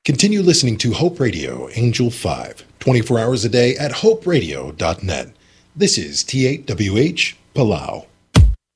Continue listening to Hope Radio Angel 5, 24 hours a day at hoperadio.net. This is T8WH Palau.